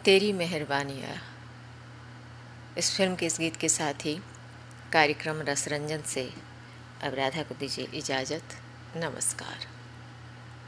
तेरी मेहरबानियाँ। इस फिल्म के इस गीत के साथ ही कार्यक्रम रसरंजन से अब राधा को दीजिए इजाज़त। नमस्कार।